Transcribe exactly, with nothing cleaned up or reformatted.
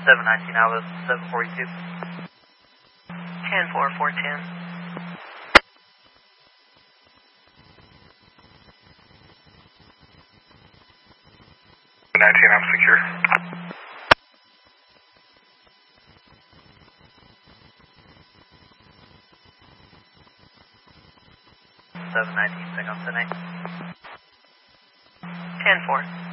seven nineteen Alvis, seven forty-two. ten four, four ten. nineteen, I'm secure. seven nineteen, pick up the name. ten four.